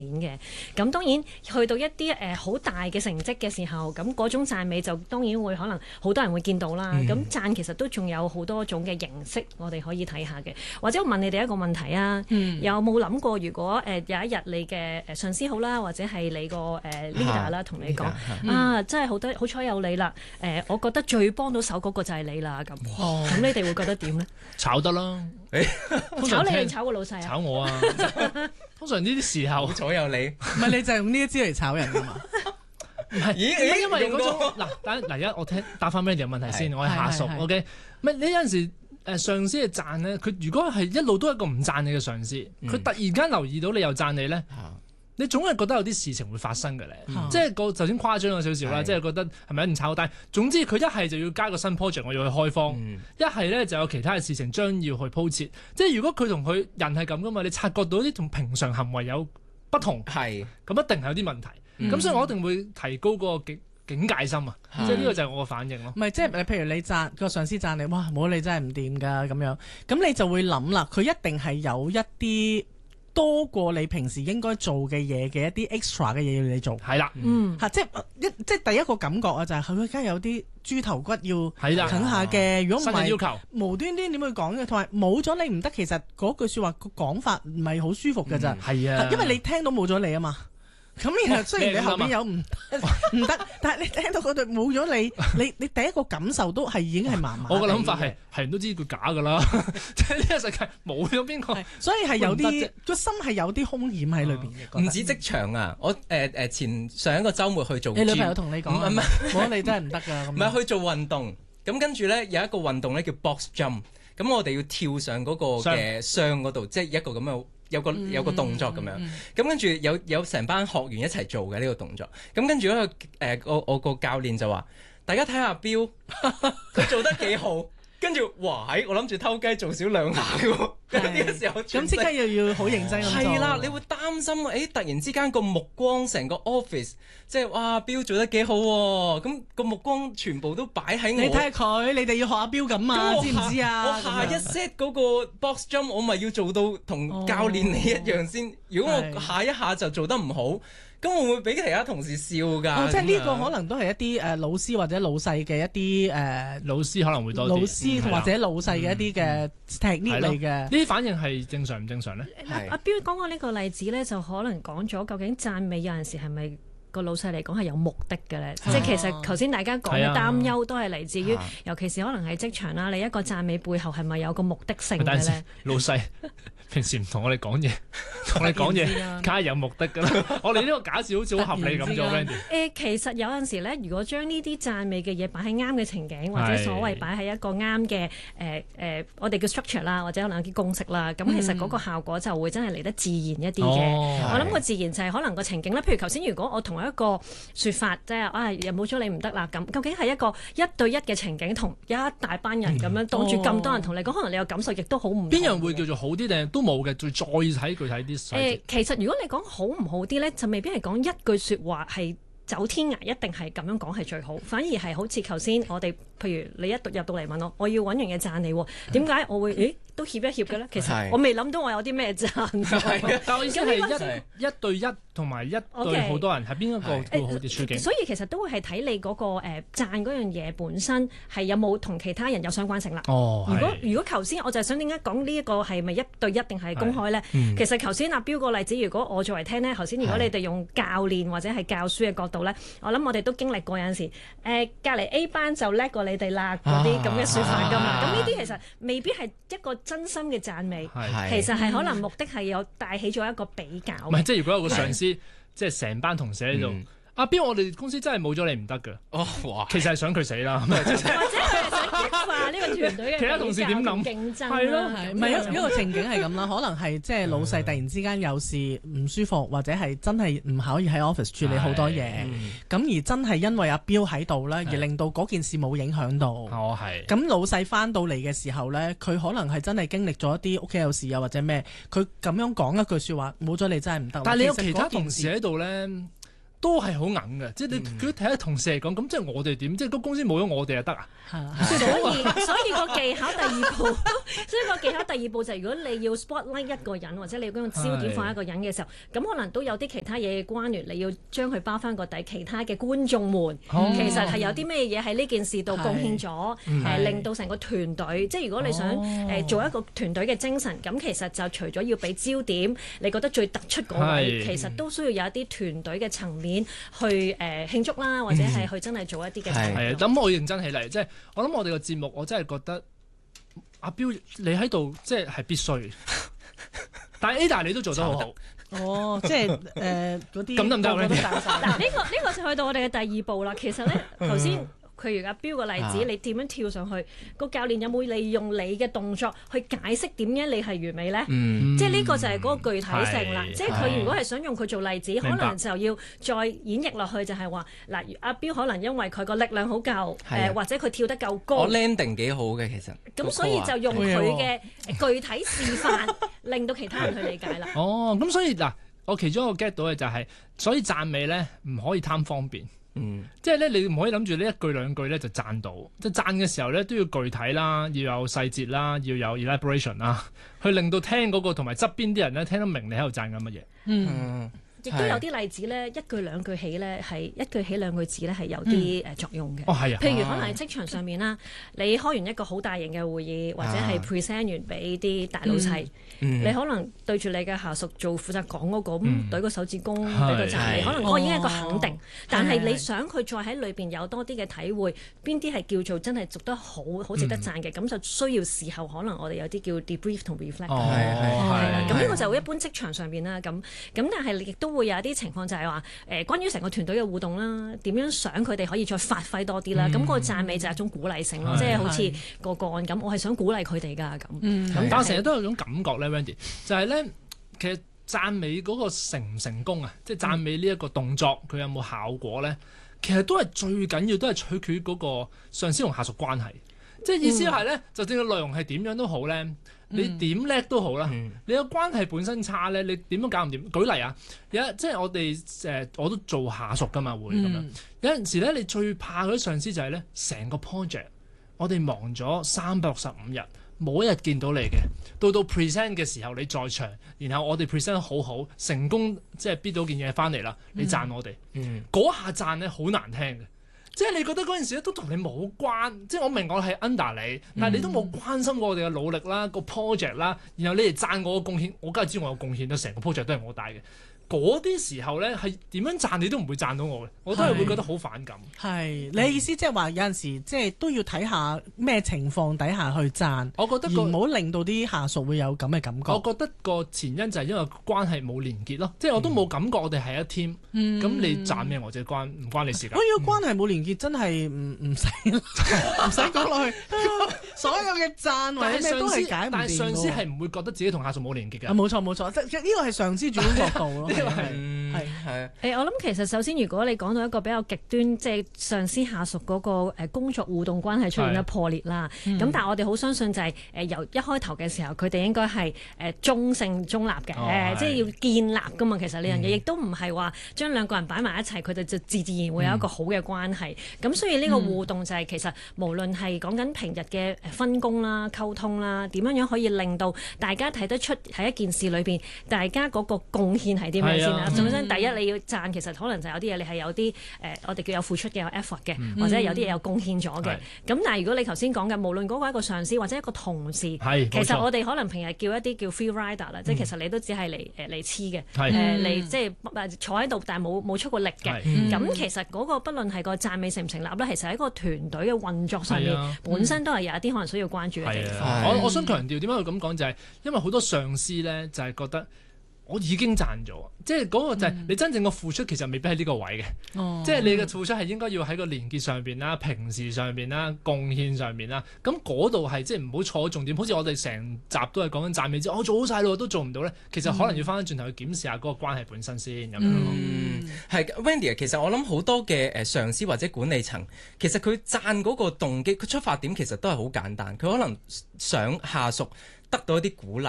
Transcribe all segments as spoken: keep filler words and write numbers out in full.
嘅。咁當然去到一啲誒好大嘅成績嘅時候，咁嗰種讚美就當然會可能好多人會見到啦。咁、嗯、讚其實都仲有好多種嘅形式，我哋可以睇下嘅。或者我問你哋一個問題啊，嗯、有冇諗過如果誒、呃、有一日你嘅誒上司好啦，或者係你個誒 leader 啦，同你講啊，啊真係好得好彩有你啦！誒、呃，我覺得最幫到手嗰個就係你啦咁。咁、哦、你哋會覺得點咧？ 炒得啦！ 炒你定炒個老細啊？ 炒我啊！通常呢啲時候， 好彩有你， 唔係你就係用呢一招嚟炒人㗎嘛？ 唔係，咦？因為嗰種嗱，等嗱，而家我聽答翻咩嘢問題先，我係下屬 ，OK？唔係你有陣時誒上司嘅讚咧，佢如果係一路都係一個唔讚你嘅上司，佢、嗯、突然間留意到你又讚你咧。嗯你總係覺得有啲事情會發生嘅咧，嗯、即係個就算誇張咗少少啦，即係覺得係咪一定炒？但係總之佢一係就要加個新 project，我要去開荒；一係咧就有其他嘅事情將要去鋪設。即係如果佢同佢人係咁噶嘛，你察覺到啲同平常行為有不同，係咁是一定係有啲問題。咁、嗯、所以我一定會提高嗰個警警戒心啊！是即係呢個就係我嘅反應咯。唔係即係譬如你讚個上司讚你，哇冇你真係唔掂㗎咁樣，咁你就會諗啦，佢一定係有一啲多過你平時應該做嘅嘢嘅一啲 extra 嘅嘢要你做，係啦，嗯，嚇，即係一即係第一個感覺啊，就係佢梗係有啲豬頭骨要啃下嘅，如果唔係要求無端端點去講嘅，同埋冇咗你唔得，其實嗰句説話個講法唔係好舒服㗎咋，係啊，因為你聽到冇咗你啊嘛。咁然後雖然你後邊有唔唔得，但係你聽到嗰度冇咗你，你你第一個感受都係已經係麻麻。我個諗法係係人都知佢假㗎啦，即係呢個世界冇咗邊個，所以係有啲個心係有啲兇險喺裏邊嘅。唔止職場啊，我誒誒前上一個週末去做，你女朋友同你講，唔係冇你真係唔得㗎。唔係去做運動，咁跟住咧有一個運動咧叫 box jump，咁我哋要跳上嗰個嘅箱嗰度，即係一個咁嘅。有個有個動作咁樣，咁跟住有有成班學員一齊做嘅呢個動作，咁跟住嗰個誒我我個教練就話：大家睇下標，佢做得幾好。跟住，哇！喺我諗住偷雞做少兩下嘅喎，呢個時候咁即刻又要好認真咁做。係啦，你會擔心誒，突然之間個目光成個 office，即係哇，標做得幾好喎，咁個目光全部都擺喺我。你睇下佢，你哋要學下標咁啊，知唔知啊？我下一 set 嗰個 box jump，我咪要做到同教練你一樣先。如果我下一下就做得唔好，咁我會俾其他同事笑㗎。哦，即係呢個可能都係一啲誒老師或者老細嘅一啲誒老師可能會多啲。老師或者老細嘅一啲嘅 technique 嚟嘅。呢啲反應係正常唔正常咧？阿標講過呢個例子咧，就可能講咗究竟讚美有陣時係咪個老細嚟講係有目的嘅咧？即係其實頭先大家講嘅擔憂都係嚟自於，尤其是可能喺職場啦，你一個讚美背後係咪有個目的性嘅咧？老細平時唔同我哋講嘢，同你講嘢，梗係有目的㗎啦。我哋呢個假設好似好合理咁做 Wendy。誒，其實有陣時咧，如果將呢啲讚美嘅嘢擺喺啱嘅情景，或者所謂擺喺一個啱嘅誒誒，我哋叫 structure 啦，或者可能有啲公式啦，咁其實嗰個效果就會真係嚟得自然一啲嘅。我諗個自然就係可能個情景咧，譬如頭先，如果我同一個説法，即係啊又冇咗你唔得啦咁，究竟係一個一對一嘅情景，同一大班人咁樣當住咁多人同你講，可能你個感受亦都好唔同。邊樣會叫做好啲定係都冇嘅？再再睇具體啲細節。誒，其實如果你講好唔好啲咧，就未必係講一句説話係走天涯，一定係咁樣講係最好。反而係好似頭先我哋，譬如你一入到嚟問我，我要揾樣嘢讚你，點解我會誒都協一協嘅咧？其實我未諗到我有啲咩讚。但我意思係一一對一同埋一對好多人，係邊一個會好啲處境？所以其實都會係睇你嗰個誒讚嗰樣嘢本身係有冇同其他人有相關性啦。哦，如果如果頭先我就係想點解講呢一個係咪一對一定係公開咧？其實頭先阿標個例子，如果我作為聽咧，頭先如果你哋用教練或者係教書嘅角度咧，我諗我哋都經歷過有陣時誒隔離 A 班就叻過你哋啦嗰啲咁嘅説法㗎嘛。咁呢啲其實未必係一個真心嘅讚美，其實係可能目的係有帶起咗一個比較。唔係，即係如果有個上司，即係成班同事喺度，阿標我哋公司真係冇咗你唔得㗎。哦，哇！其實係想佢死啦，或者係想激化呢個團隊嘅其他同事點諗競爭？係咯，唔係一一個情景係咁啦。可能係即係老細突然之間有事唔舒服，或者係真係唔可以喺 office 處理好多嘢，咁而真係因為阿標喺度咧，而令到嗰件事冇影響到。哦，係。咁老細翻到嚟嘅時候咧，佢可能係真係經歷咗一啲屋企有事啊，或者咩，佢咁樣講一句説話，冇咗你真係唔得。但係你有其他同事喺度咧。 都係好硬嘅，即係你佢睇下同事嚟講，咁即係我哋點？即係個公司冇咗我哋就得啊？ 所以所以個技巧第二步，所以個技巧第二步就係如果你要 spotlight 一個人，或者你要將個焦點放一個人嘅時候，咁可能都有啲其他嘢嘅關聯，你要將佢包翻個底。其他嘅觀眾們、哦、其實係有啲咩嘢喺呢件事度貢獻咗，誒、呃、令到成個團隊，即係如果你想誒、哦呃、做一個團隊嘅精神，咁其實就除咗要俾焦點，你覺得最突出嗰位，其實都需要有一啲團隊嘅層面去誒、呃、慶祝啦，或者係去真係做一啲嘅。 係啊，咁我認真起嚟，即係我諗我哋個節目，我真係覺得阿標你喺度即係係必須，但係 Ada 你都做得好好。 哦，即係誒嗰啲咁得唔得咧？ 嗱，呢個呢個就去到我哋嘅第二步啦。其實咧，頭先譬如阿標個例子，啊、你點樣跳上去？個教練有冇利用你嘅動作去解釋點解你係完美咧？嗯、即係呢個就係嗰個具體性啦。即係佢如果係想用佢做例子，可能就要再演繹落去，就係話嗱，阿標可能因為佢個力量好夠，誒、呃、或者佢跳得夠高， 我 landing 幾好嘅其實。 咁所以就用佢嘅具體示範，令到其他人去理解啦。 哦，咁所以嗱，我其中一個 get 到嘅就係、是，所以讚美咧唔可以貪方便。嗯，即係咧，你唔可以諗住呢一句兩句咧就讚到，即係讚嘅時候咧都要具體啦，要有細節啦，要有 elaboration 啦，去令到聽嗰個同埋側邊啲人咧聽得明你喺度讚緊乜嘢。嗯。 亦都有啲例子咧，一句兩句起咧，係一句起兩句止咧，係有啲誒作用嘅。 哦，係啊。 譬如可能喺職場上面啦，你開完一個好大型嘅會議，或者係 present 完俾啲大老細，你可能對住你嘅下屬做負責講嗰個，咁舉個手指公俾個讚你，可能嗰個已經係一個肯定。但係你想佢再喺裏邊有多啲嘅體會，邊啲係叫做真係做得好好值得讚嘅，咁就需要事後可能我哋有啲叫 debrief 同 reflect。 哦，係啦。 咁呢個就一般職場上邊啦，咁咁但係亦都會有一啲情況就係話誒，關於成個團隊嘅互動啦，點樣想佢哋可以再發揮多啲啦？咁、嗯、個讚美就係一種鼓勵性咯，即係好似個個案咁，我係想鼓勵佢哋㗎咁。 嗯、但係成日都有種感覺咧 Wendy 就係咧，其實讚美嗰個成唔成功啊，即係讚美呢一個動作佢有冇效果咧，其實都係最緊要，都係取決於嗰個上司同下屬關係。即係意思係咧，嗯、就算個內容係點樣都好咧。你點叻都好啦，嗯、你個關係本身差咧，你點樣搞唔掂？舉例啊，有即係我哋誒、呃，我都做下屬噶嘛，會咁樣。嗯、有陣時咧，你最怕嗰啲上司就係咧，成個 project 我哋忙咗三百六十五日，冇一日見到你嘅，到到 present 嘅時候你在場，然後我哋 present 得好好，成功即係逼到件嘢翻嚟啦，你讚我哋，嗰、嗯嗯、下讚咧好難聽嘅。即係你覺得嗰陣時咧都同你冇關，即係我明我係 under 你，但係你都冇關心過我哋嘅努力啦、個 project 啦，然後你哋讚我嘅貢獻，我梗係知我有貢獻啦，成個 project 都係我帶嘅。嗰啲時候咧係點樣讚你都唔會讚到我嘅，我都係會覺得好反感。 係你意思即係話有陣時即係都要睇下咩情況底下去讚， 我覺得而唔好令到啲下屬會有咁嘅感覺。 我覺得個前因就係因為關係冇連結咯，即係我都冇感覺我哋係一 team，咁你讚咩我就關唔關你事㗎？ 如果關係冇連結，真係唔唔使唔使講落去，所有嘅讚或者咩都係解唔掂。 但係上司係唔會覺得自己同下屬冇連結㗎。 冇錯冇錯，即係呢個係上司主觀角度咯。 係係係誒，我諗其實首先，如果你講到一個比較極端，即係上司下屬嗰個誒工作互動關係出現咗破裂啦。咁但係我哋好相信就係誒由一開頭嘅時候，佢哋應該係誒中性中立嘅，即係要建立噶嘛。其實呢樣嘢亦都唔係話將兩個人擺埋一齊，佢哋就自自然會有一個好嘅關係。咁所以呢個互動就係其實無論係講緊平日嘅分工啦、溝通啦，點樣樣可以令到大家睇得出喺一件事裏邊，大家嗰個貢獻係啲咩先啦？第一你要讚，其實可能就有啲嘢你係有啲誒、呃，我哋叫有付出嘅有 effort 嘅，嗯、或者有啲嘢有貢獻咗嘅。咁是但係如果你頭先講嘅，無論嗰個一個上司或者一個同事，是其實我哋可能平日叫一啲叫 free rider 啦、嗯，即係其實你都只係嚟誒嚟黐嘅，誒嚟即係坐喺度，但係冇冇出過力嘅。咁、嗯、其實嗰個不論係個讚美成唔成立咧，其實喺個團隊嘅運作上面，啊、本身都係有一啲可能需要關注嘅地方。 啊、我我想強調點解佢咁講就係、是、因為好多上司咧就係覺得。我已經賺咗，即係嗰個就係你真正嘅付出，其實未必喺呢個位嘅。嗯、即係你嘅付出係應該要喺個連結上邊啦、平時上邊啦、貢獻上邊啦。咁嗰度係即係唔好錯重點。好似我哋成集都係講緊讚美之，我、哦、做好晒咯，都做唔到咧。其實可能要翻返轉頭去檢視下嗰個關係本身先咁樣咯。 嗯，係 Wendy 其實我諗好多嘅誒上司或者管理層，其實佢讚嗰個動機，佢出發點其實都係好簡單。佢可能想下屬得到一啲鼓勵。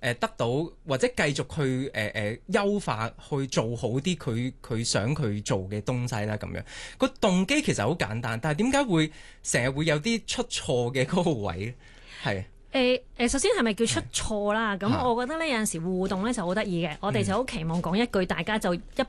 誒得到或者繼續去誒誒、呃、優化去做好啲佢佢想佢做嘅東西啦咁樣。個動機其實好簡單，但係點解會成日會有啲出錯嘅嗰個位咧？係。 誒誒，首先係咪叫出錯啦？咁我覺得咧有陣時互動咧就好得意嘅，我哋就好期望講一句，大家就一